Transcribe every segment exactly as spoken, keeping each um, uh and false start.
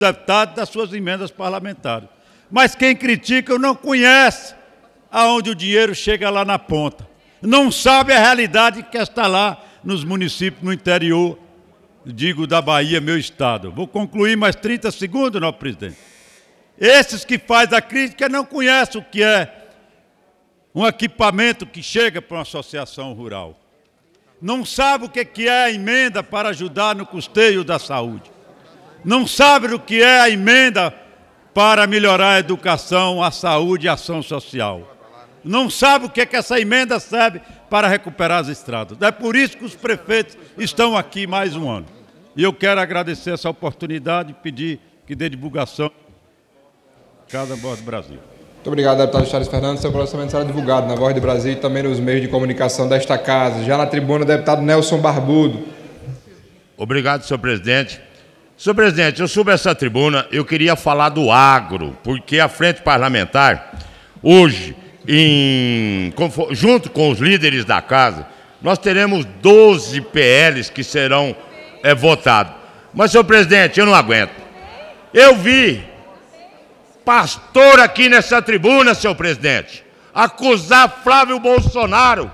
deputados das suas emendas parlamentares. Mas quem critica não conhece aonde o dinheiro chega lá na ponta. Não sabe a realidade que está lá nos municípios, no interior, digo, da Bahia, meu estado. Vou concluir mais trinta segundos, nosso presidente. Esses que fazem a crítica não conhecem o que é um equipamento que chega para uma associação rural. Não sabe o que é a emenda para ajudar no custeio da saúde. Não sabe o que é a emenda para melhorar a educação, a saúde e a ação social. Não sabe o que, é que essa emenda serve para recuperar as estradas. É por isso que os prefeitos estão aqui mais um ano. E eu quero agradecer essa oportunidade e pedir que dê divulgação cada Voz do Brasil. Muito obrigado, deputado Charles Fernando. Seu pronunciamento será divulgado na Voz do Brasil e também nos meios de comunicação desta casa. Já na tribuna, o deputado Nelson Barbudo. Obrigado, senhor presidente. Senhor presidente, eu subo essa tribuna, eu queria falar do agro, porque a frente parlamentar, hoje, em, junto com os líderes da casa, nós teremos doze P Ls que serão é, votados. Mas, senhor presidente, eu não aguento. Eu vi pastor aqui nessa tribuna, senhor presidente, acusar Flávio Bolsonaro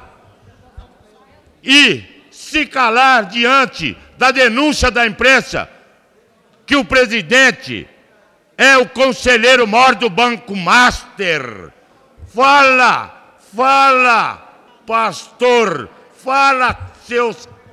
e se calar diante da denúncia da imprensa que o presidente é o conselheiro maior do Banco Master. Fala, fala, pastor, fala, seus